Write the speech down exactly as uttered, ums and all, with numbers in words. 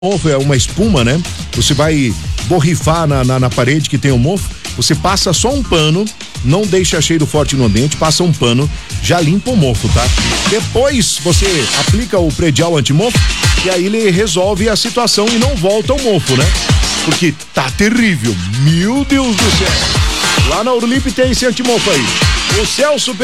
mofo é uma espuma, né? Você vai borrifar na, na, na parede que tem o mofo, você passa só um pano, não deixa cheiro forte no ambiente, passa um pano, já limpa o mofo, tá? Depois você aplica o predial antimofo e aí ele resolve a situação e não volta o mofo, né? Porque tá terrível, meu Deus do céu. Lá na Urlip tem esse antimofo aí. O Celso